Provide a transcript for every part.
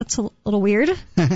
That's a little weird.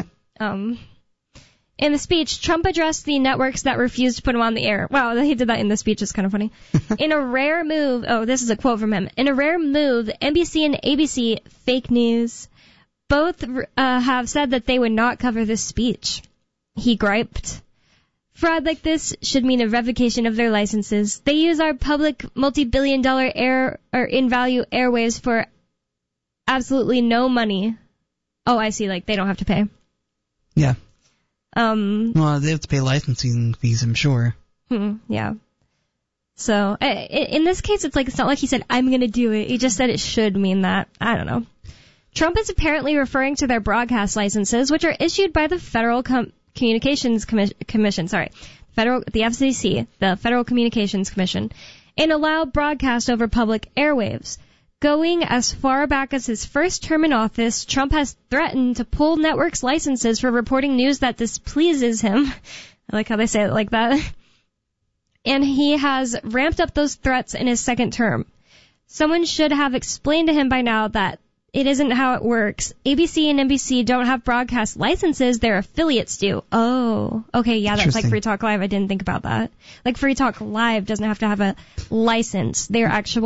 In the speech, Trump addressed the networks that refused to put him on the air. Wow, he did that in the speech. It's kind of funny. In a rare move, this is a quote from him. In a rare move, NBC and ABC, fake news, both have said that they would not cover this speech. He griped. Fraud like this should mean a revocation of their licenses. They use our public multi-billion-dollar in-value airwaves for absolutely no money. Oh, I see. Like, they don't have to pay. Yeah. Well, they have to pay licensing fees, I'm sure. Yeah. So, in this case, it's not like he said, I'm going to do it. He just said it should mean that. I don't know. Trump is apparently referring to their broadcast licenses, which are issued by the Federal Communications Commission, the FCC, the Federal Communications Commission, and allow broadcast over public airwaves. Going as far back as his first term in office, Trump has threatened to pull networks' licenses for reporting news that displeases him. I like how they say it like that. And he has ramped up those threats in his second term. Someone should have explained to him by now that it isn't how it works. ABC and NBC don't have broadcast licenses, their affiliates do. Oh, okay, yeah, that's like Free Talk Live. I didn't think about that. Like, Free Talk Live doesn't have to have a license. They're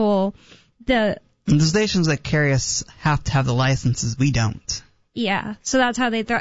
the stations that carry us have to have the licenses. We don't. Yeah, so that's how they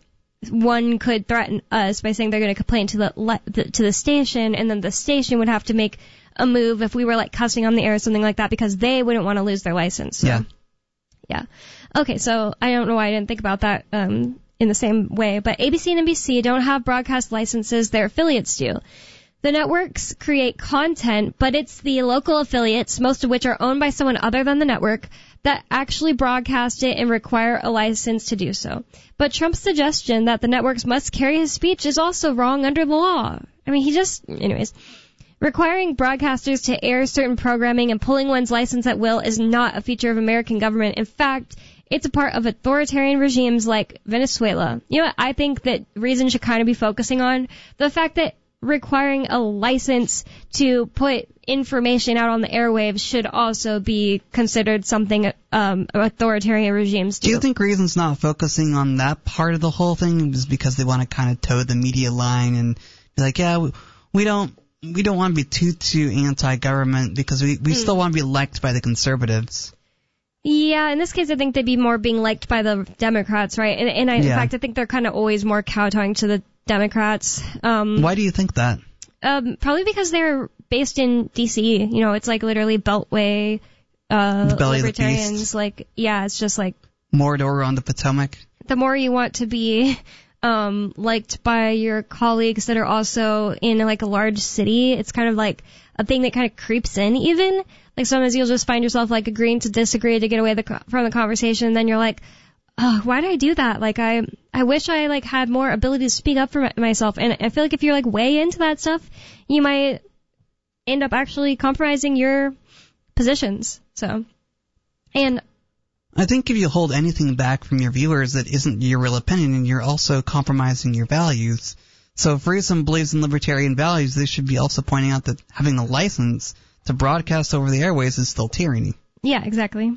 one could threaten us by saying they're going to complain to the station, and then the station would have to make a move if we were like cussing on the air or something like that, because they wouldn't want to lose their license. So. Yeah. Okay, so I don't know why I didn't think about that in the same way, but ABC and NBC don't have broadcast licenses, their affiliates do. The networks create content, but it's the local affiliates, most of which are owned by someone other than the network, that actually broadcast it and require a license to do so. But Trump's suggestion that the networks must carry his speech is also wrong under the law. I mean, anyways. Requiring broadcasters to air certain programming and pulling one's license at will is not a feature of American government. In fact, it's a part of authoritarian regimes like Venezuela. You know what I think that reason should kind of be focusing on? The fact that requiring a license to put information out on the airwaves should also be considered something authoritarian regimes do. Do you think reason's not focusing on that part of the whole thing is because they want to kind of toe the media line and be like, yeah, we don't want to be too anti-government because we still want to be liked by the conservatives. Yeah, in this case, I think they'd be more being liked by the Democrats, right? In fact, I think they're kind of always more kowtowing to the Democrats. Why do you think that? Probably because they're based in D.C. You know, it's like literally Beltway, libertarians. Like, yeah, it's just like Mordor on the Potomac. The more you want to be liked by your colleagues that are also in like a large city, it's kind of like a thing that kind of creeps in even. Like sometimes you'll just find yourself like agreeing to disagree to get away from the conversation, and then you're like, oh, why did I do that? Like I wish I like had more ability to speak up for myself. And I feel like if you're like way into that stuff, you might end up actually compromising your positions. So, and I think if you hold anything back from your viewers that isn't your real opinion, you're also compromising your values. So if reason believes in libertarian values, they should be also pointing out that having a license to broadcast over the airways is still tyranny. Yeah, exactly.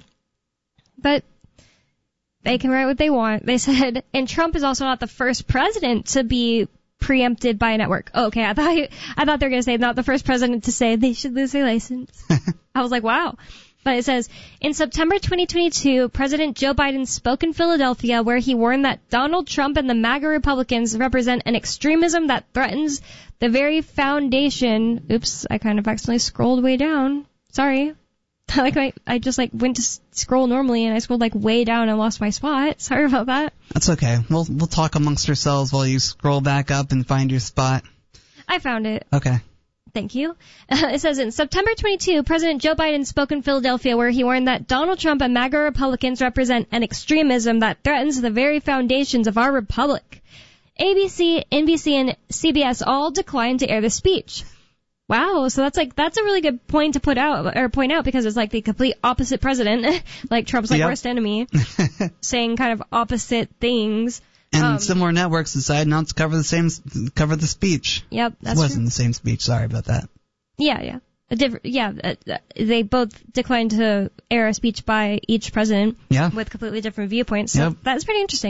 But they can write what they want. They said, and Trump is also not the first president to be preempted by a network. Oh, okay, I thought they were going to say not the first president to say they should lose their license. I was like, wow. But it says, in September 2022, President Joe Biden spoke in Philadelphia where he warned that Donald Trump and the MAGA Republicans represent an extremism that threatens the very foundation. Oops, I kind of accidentally scrolled way down. Sorry. I just went to scroll normally and I scrolled way down and lost my spot. Sorry about that. That's okay. We'll talk amongst ourselves while you scroll back up and find your spot. I found it. Okay. Thank you. It says, in September 22, President Joe Biden spoke in Philadelphia where he warned that Donald Trump and MAGA Republicans represent an extremism that threatens the very foundations of our republic. ABC, NBC, and CBS all declined to air the speech. Wow, so that's a really good point to point out because it's like the complete opposite president, like Trump's worst enemy, saying kind of opposite things. And similar networks decided not to cover the speech. Yep, that's true. It wasn't true. the same speech. Sorry about that. Yeah. They both declined to air a speech by each president with completely different viewpoints. So that's pretty interesting.